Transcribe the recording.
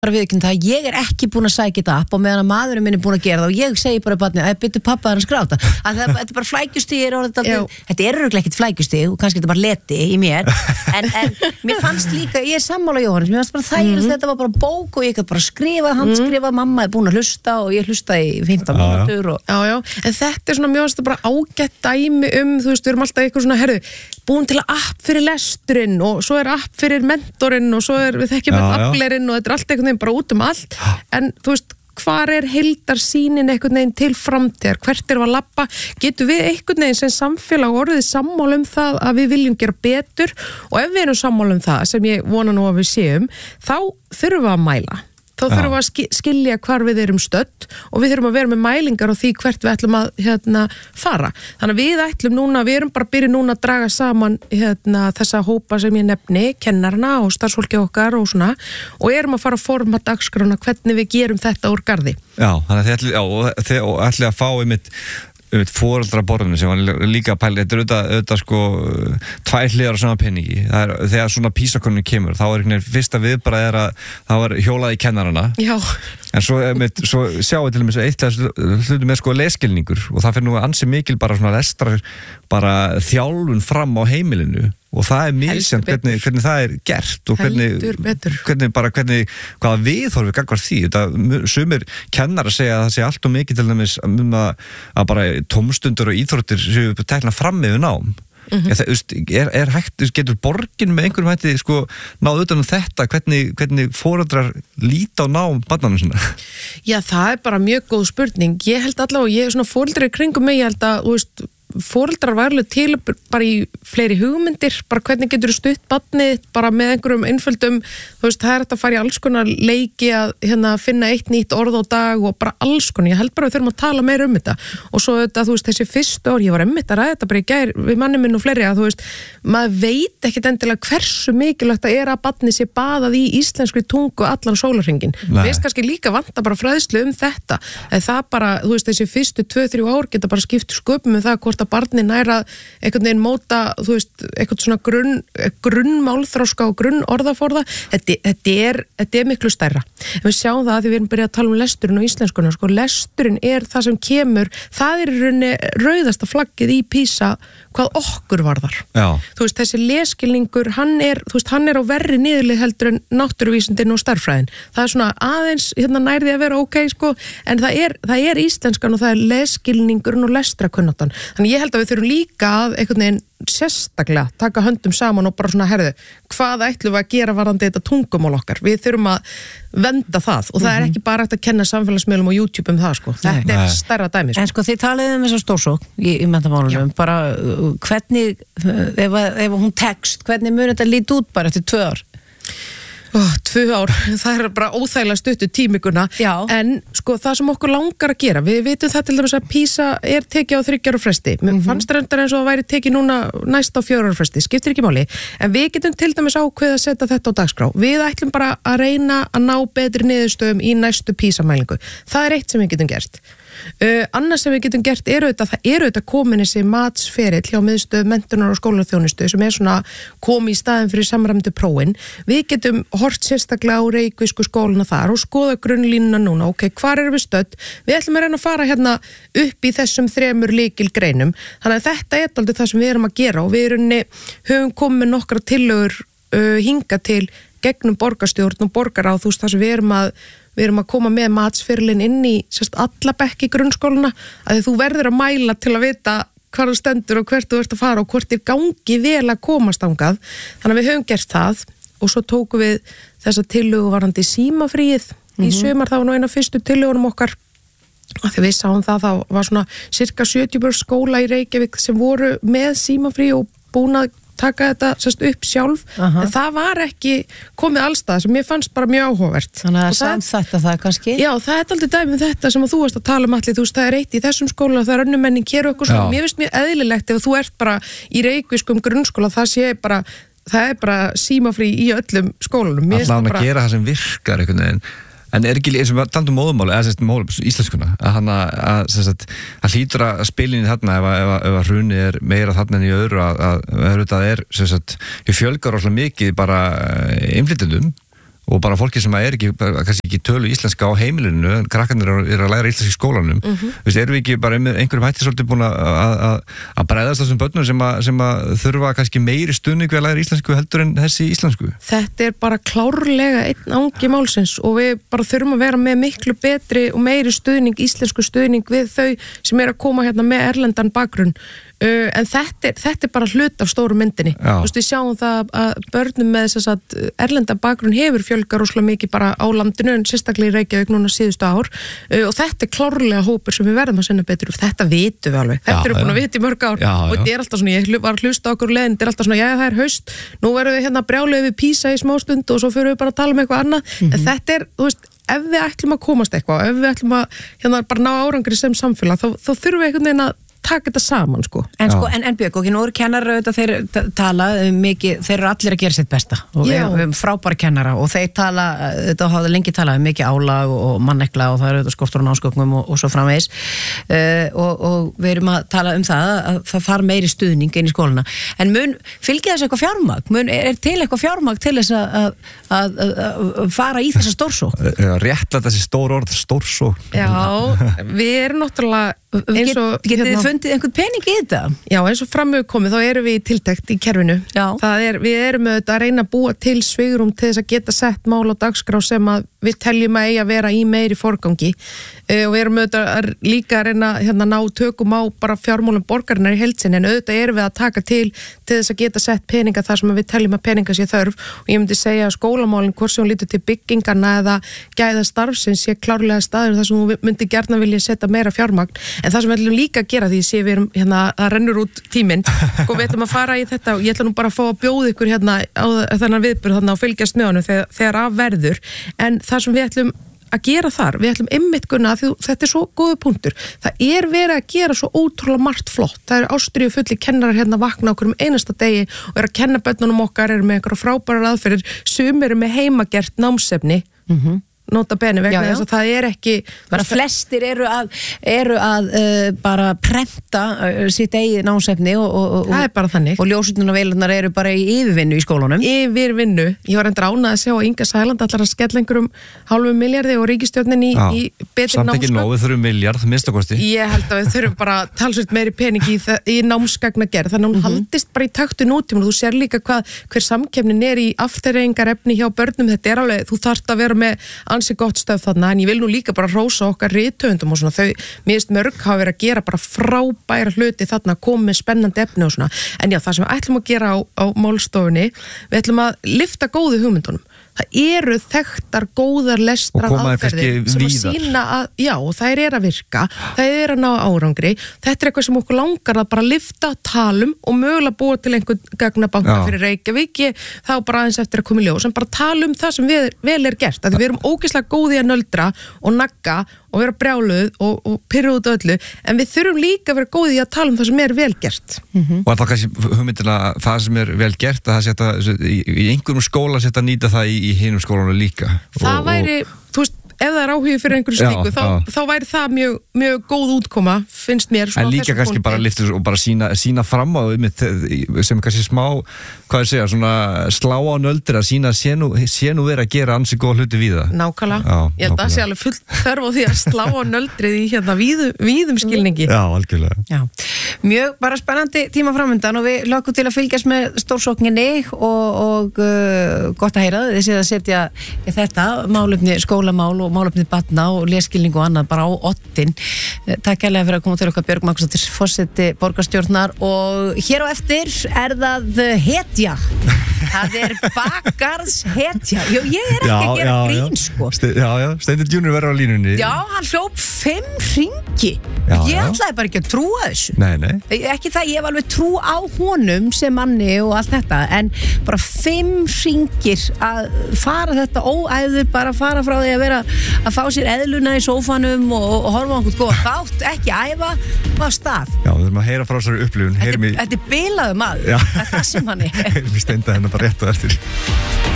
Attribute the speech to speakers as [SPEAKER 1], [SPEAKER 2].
[SPEAKER 1] bara viðurkenna það, ég ekki búin að sækja þetta upp og meðan að maðurinn minn búin að gera það og ég segi bara barni, byrju pappa hann skráta þetta er bara flækjustig þetta er örugglega ekkert flækjustig og kannski þetta bara leti í mér en mér fannst líka, ég sammála Jóhannes mér fannst bara þægilegt, þetta var bara bók og ég gæti bara skrifa, handskrifa, mamma búin að hlusta og ég hlustaði í 15 mínútur
[SPEAKER 2] Já, en þetta svona mjög aðstu bara ágætt dæmi þú veist, við erum alltaf eitthvað svona búin til að app fyrir lesturinn og svo app fyrir mentorinn og svo við þekkjum applerinn og þetta allt einhvern veginn bara út allt, en þú veist hvar heildarsýnin einhvern veginn til framtíðar, hvert við að labba getum við einhvern veginn sem samfélag orðið sammála það að við viljum gera betur og ef við erum sammála það sem ég vona nú að við séum, þá þurfum við að mæla þá þurfum við að skilja hvar við erum stödd og við þurfum að vera með mælingar á því hvert við ætlum að fara. Þannig að við ætlum núna, við erum bara byrjuð núna að draga saman þessa hópa sem ég nefni, kennarana og starfsfólki okkar og svona og erum að fara að forma dagskrána hvernig við gerum þetta úr garði.
[SPEAKER 3] Já, þannig að þið ætlið að fá einmitt foreldraborðinu sem var líka pæli, þetta auðvitað sko tvær hliðar á sama peningi, þegar svona PISA-könnun kemur, þá fyrsta viðbragð að það var hjólað í kennarana en svo sjáum við til dæmis eitt hlutum með sko lesskilningur og það fyrir nú ansi mikil bara svona lestrar bara þjálfun fram á heimilinu og það misjant hvernig það gert og hvernig hvaða viðhorfi gagnvart því sumir kennarar segja að það sé allt og mikið til dæmis að bara tómstundur og íþróttir séu tekna fram yfir nám hægt, getur borgin með einhverjum hætti sko náðu utan þetta hvernig foreldrar líta á nám barnanum sinna?
[SPEAKER 2] Já, það bara mjög góð spurning. Ég held allavega, ég svona foreldrar í kringum mig, ég held að, þú veist foreldrar væru til bara í fleiri hugmyndir, bara hvernig getur stutt barnið, bara með einhverjum einföldum, þú veist, það hægt að fara í alls konar leiki að finna eitt nýtt orð á dag og bara alls konar, ég held bara við þurfum að tala meira þetta og svo þetta, þú veist, þessi fyrstu ár, ég var einmitt að ræða þetta bara í gær við manni minn og fleiri að, þú veist, maður veit ekkit endilega hversu mikilvægt það að barnið sé baðað í íslenskri tungu allan sólarhringinn, við kannski líka vanta bara fræðslu þetta, en það bara, þú veist, þessi fyrstu 2-3 ár geta bara skipt sköpum með það hvort að barni næra einhvern veginn móta, þú veist, eitthvað svona grunnmálþroska og grunnorðaforða, þetta er miklu stærra. En við sjáum það að við erum byrjað að tala lesturinn og íslenskuna, sko, lesturinn það sem kemur, það í rauninni rauðasta flaggið í PISA hvað okkur varðar. Já. Þú veist, þessi lesskilningur, hann á verri niðurlið heldur en náttúruvísindin og stærðfræðin. Það svona aðeins, nærði að vera ok, sko, en það er íslenskan og það er lesskilningurinn og lestrakunnáttan. Þannig ég held að við þurfum líka að einhvern veginn sérstaklega taka höndum saman og bara svona hvað ætlum við að gera varðandi þetta tungumál okkar, við þurfum að venda það og það er ekki bara hægt að kenna samfélagsmiðlum og YouTube það sko, þetta er stærra dæmi sko.
[SPEAKER 1] En sko þið talaðu þess að stórsókn í menntamálunum, bara hvernig ef hún tekst, hvernig mun þetta líti út bara eftir 2 ár?
[SPEAKER 2] 2 ár, það er bara óþægilega stuttu tímikuna, en sko það sem okkur langar að gera, við vitum það til dæmis að PISA tekið á 3 ára fresti, fannst reyndar eins og það væri tekið núna næst á 4 ára fresti, skiptir ekki máli, en við getum til dæmis ákveðið að setja þetta á dagskrá, við ætlum bara að reyna að ná betri niðurstöðum í næstu PISA-mælingu, það er eitt sem við getum gert. Annars sem við getum gert það eru þetta komin þessi matsferill hjá miðstöð menntunar og skólaþjónustu sem svona komi í staðin fyrir samræmdu prófin, við getum hort sérstaklega á reykvísku skólana þar og skoða grunnlínuna núna, ok, hvar erum við stödd, við ætlum að reyna að fara upp í þessum 3 lykilgreinum, þannig að þetta er aldrei það sem við erum að gera og við höfum komið með nokkra tillögur hinga til gegnum borgarstjórn og borgaráð, þú veist það sem við erum að koma með matsferilinn inn í alla bekki grunnskólana, að þú verður að mæla til að vita hvar þú stendur og hvert þú ert að fara og hvort gangi vel að komast þangað, þannig að við höfum gert það og svo tókum við þessa tillögu varandi símafríið í sumar, það var nú eina fyrstu tillögunum okkar að því við sáum það var svona cirka 70% skóla í Reykjavík sem voru með símafrí og búin að taka þetta upp sjálf, en það var ekki komið allstað sem mér fannst bara mjög áhugavert.
[SPEAKER 1] Þannig að samþætta það kannski?
[SPEAKER 2] Já, það er aldrei dæmi þetta sem að þú varst að tala allir, þú veist, það er eitt í þessum skóla, það er önnur menning, hér og eitthvað svona, mér finnst mjög eðlilegt ef þú ert bara í reykvískum grunnskóla, það er bara símafrí í öllum skólunum.
[SPEAKER 3] Allan að gera það sem virkar einhvern veginn. En ekki eins og við taldum móðumáli, eða íslenskuna, að hlýtur að spilinni þarna ef hrunið meira þarna en í öðru að þetta fjölgar óslega mikið bara innflytjendum og bara fólki sem kannski ekki tölu íslenska á heimilinu, en krakkarnir eru að læra íslenska í skólanum. Erum við ekki bara einhverjum hætti svolítið búin að bregðast þessum börnum sem að þurfa kannski meiri stuðning við að læra íslensku heldur en þessi íslensku?
[SPEAKER 2] Þetta bara klárlega einn angi málsins og við bara þurfum að vera með miklu betri og meiri stuðning, íslensku stuðning við þau sem að koma hérna með erlendan bakgrunn. En þetta bara hlut af stóru myndinni. Við sjáum það að börnum með þess að erlenda bakgrunn hefur fjölgar rosalega mikið bara á landinu en sérstaklega í Reykjavík núna síðustu ár og þetta klárlega hópur sem við verðum að sinna betur. Þetta vitum við alveg. Þetta eru búin að vita í mörg ár og þetta alltaf svona, ég var að hlusta okkur leðin, þetta alltaf svona, það haust, nú verðum við hérna brjáluð við Písa í smástund og svo fyrir við bara að tala um eitthvað annað. En þetta þú veist, ef við ætlum að komast eitthvað, ef við ætlum að hérna bara ná árangri sem samfélag, þá þurfum við einhvern veginn að taka þetta saman En
[SPEAKER 1] Björg, og nú eru kennarar auðvitað, þeir tala mikið, þeir eru allir að gera sitt besta og við höfum frábæra kennara og þeir tala, þetta hafa lengi talað um mikið álag og mannekla og það eru auðvitað skortur á námsgögnum og svo framvegis og við erum að tala um það að það þarf meiri stuðning inn í skólana, en fylgir þessu eitthvað fjármagn, til eitthvað fjármagn til þess að fara í þessa stórsókn?
[SPEAKER 3] Réttlega þessi stór orð, stórsókn.
[SPEAKER 2] Já, við erum náttúrulega
[SPEAKER 1] Getið þið fundið einhvern pening í þetta?
[SPEAKER 2] Já, eins og framöfu komið, þá erum við í tiltekt í kerfinu. Við erum auðvitað að reyna að búa til svigrúm til þess að geta sett mál á dagskrá sem að við teljum að eiga að vera í meiri forgangi og við erum auðvitað líka að reyna að ná tökum á bara fjármálum borgarinnar í heildsinni, en auðvitað erum við að taka til þess að geta sett peninga þar sem við teljum að peninga sé þörf og ég myndi segja að skólamálin, hvort sem hún lítur til byggingarna eða gæða starfsins sé klárlega staður þar sem hún myndi gjarnan vilja setja meira fjármagn. En það sem við ætlum líka að gera því sé við erum það rennur út tíminn og við ætlum að fara í þetta og ég ætla nú bara að fá að bjóða ykkur á þennan viðburð og fylgjast með honum þegar af verður, en það sem við ætlum að gera þar, við ætlum einmitt Gunna því þetta svo góðu punktur, það verið að gera svo ótrúlega margt flott, það ástríðu fulli kennarar vakna okkur einasta degi og að kenna börnunum okkar, með einhverja frábærar aðferðir, sumir með heimagert námsefni nota bene vegna þess að það ekki
[SPEAKER 1] bara flestir eru að bara prenta sitt eigið námsefni og
[SPEAKER 2] það bara þannig
[SPEAKER 1] og ljósutnunarvélarnar eru bara í yfirvinnu í skólanum.
[SPEAKER 2] Yfirvinnu, ég var endur ánað að sjá að Inga Sæland allar að skella einhverjum $0,5 milljarði og ríkisstjórnin í betri námsgögn.
[SPEAKER 3] Samt ekki nóg, við þurfum miljard, minnsta kosti.
[SPEAKER 2] Ég held að við þurfum bara talsvert meiri pening í námsgagnagerð, þannig að hún haldist bara í taktu nútíma. Þú sér líka hver samkeppnin í afþreyingarefni hjá börnum, þetta alveg, þú þarft að vera með ansi gott stöð þarna, en ég vil nú líka bara hrósa okkar rithöfundum og svona, mér finnst mörg hafa verið að gera bara frábæra hluti þarna, koma með spennandi efni og svona, en já, það sem við ætlum að gera á málstofunni, við ætlum að lyfta góðu hugmyndunum. Það eru þekktar góðar lestrar aðferðir sem að sína og þær að virka, þær að ná árangri, þetta eitthvað sem okkur langar að bara lyfta, talum og mögulega búa til einhvern gagnabanka fyrir Reykjavík, þá bara aðeins eftir að koma í ljós, sem bara talum það sem vel gert, að við erum ógeðslega góði að nöldra og nagga og vera brjáluð og pirra út öllu, en við þurfum líka að vera góði að tala um það sem vel gert.
[SPEAKER 3] Og það kannski hugmyndina það sem vel gert, að það setja í einhverjum skóla setja nýta það í hinum skólanum líka.
[SPEAKER 2] Það væri, þú veist, ef það áhugi fyrir einhverju slíku, þá væri það mjög góð útkoma, finnst mér.
[SPEAKER 3] En líka kannski bara lyftur og bara sína fram á sem kannski smá, hvað ég segja, svona slá á nöldir að sína sé nú verið að gera ansi góð hluti við það.
[SPEAKER 2] Nákvæmlega. Ég held að það sé alveg fullt þörf á því að slá á nöldrið í víðum skilningi.
[SPEAKER 3] Já, algjörlega.
[SPEAKER 1] Já. Mjög bara spennandi tíma framöndan og við lögum til að fylgjast með stórsókninni og gott að heyra þið séð að setja þetta málefni skólamál og málefni barna og leskilning og annað bara á oddin. Takk kærlega fyrir að koma til okkar Björg Magnúsdóttir, forseti borgarstjórnar, og hér á eftir er það hetja. Það Bakarðs hetja. Ég ekki að gera grín sko.
[SPEAKER 3] Steindi Junior verður á línunni.
[SPEAKER 1] Já, hann hljóp 5 hringi. Ég ætlaði bara ekki að trúa þessu.
[SPEAKER 3] Nei.
[SPEAKER 1] Ekki það, ég hef alveg trú á honum sem manni og allt þetta, en bara 5 hringir að fara þetta óæður, bara fara frá því að vera að fá sér eðluna í sófanum og horfa á einhvern góða þátt, ekki æfa á stað.
[SPEAKER 3] Já, við erum að heyra frá þessari upplifun.
[SPEAKER 1] Þetta bilaðu maður. Það sem hann
[SPEAKER 3] Heyrum í Steinda hennar bara rétt á eftir.